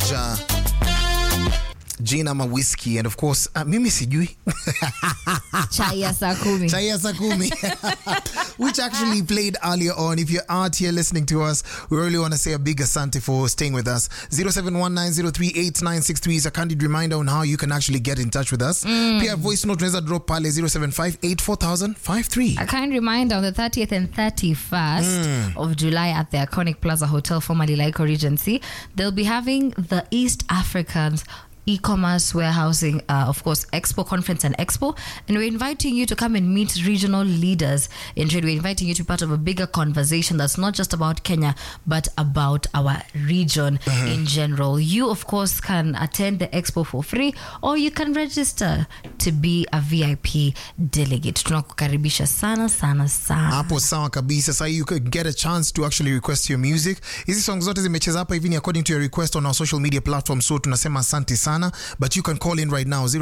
Soulja, Gina ma whiskey, and of course mimi sijui Chai ya saa kumi. Which actually played earlier on. If you're out here listening to us, we really want to say a big asante for staying with us. 0719038963 is a candid reminder on how you can actually get in touch with us. Pia voice note unaweza drop pale 0758400053. A kind reminder, on the 30th and 31st of July at the iconic Plaza Hotel, formerly Laiko Regency, they'll be having the East Africans e-commerce warehousing, of course, Expo Conference and Expo, and we're inviting you to come and meet regional leaders in trade. We're inviting you to be part of a bigger conversation that's not just about Kenya but about our region in general. You, of course, can attend the Expo for free, or you can register to be a VIP delegate. Tunakukaribisha sana. Hapo sawa kabisa. So you could get a chance to actually request your music. Hizi songs zote zimecheza hapa hivi according to your request on our social media platform, so tunasema asante sana. But you can call in right now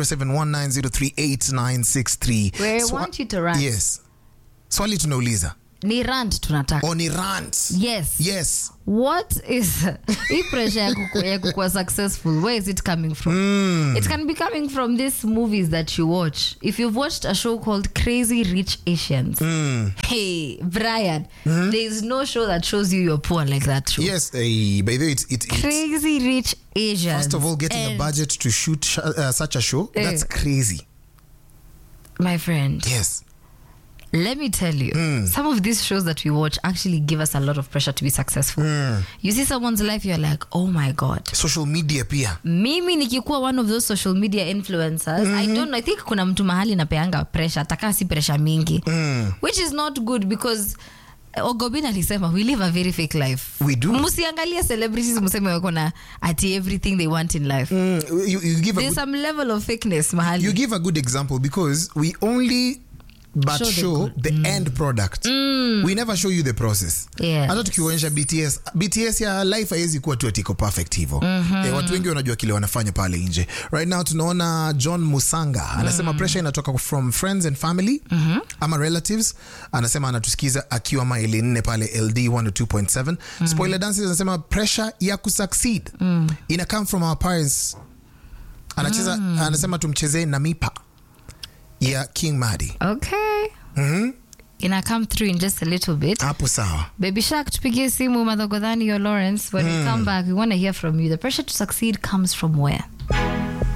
0719038963. Where I want you to rant. Yes. Swali tunauliza. Ni rant tunataka. Ni rant. Yes. What is hii pressure ya kukuwa successful? Where is it coming from? It can be coming from these movies that you watch. If you've watched a show called Crazy Rich Asians, hey Brian, there is no show that shows you're poor like that show. Yes, by the way, it's Crazy Rich Asians. First of all, getting a budget to shoot such a show, that's crazy. My friend. Yes. Let me tell you, some of these shows that we watch actually give us a lot of pressure to be successful. You see someone's life, you're like, oh my God. Social media pia. Mimi nikikuwa one of those social media influencers, I don't know, I think kuna mtu mahali napeanga pressure, taka si pressure mingi. Which is not good because Ogobin alisema we live a very fake life. We do. Musiangalia celebrities museme wako na ati everything they want in life. You give There's some level of fakeness mahali. You give a good example because we only show the end product. We never show you the process. Hata tukionyesha BTS ya life haiwezi kuwa tu iko perfect hivyo. Watu wengi wanajua kile wanafanya pale nje. Right now tunaona John Musanga anasema pressure inatoka from friends and family ama relatives. Anasema anatusikiza akiwa maili 4 pale LD 102.7. Spoiler Dances anasema pressure ya kusucceed ina come from our parents. Anasema tumchezee Namipa ya King Madi. Okay. Ina come through in just a little bit. Hapo sawa. Baby Shark, tupigie simu Madhogodhani or Lawrence. When we come back, we want to hear from you. The pressure to succeed comes from where?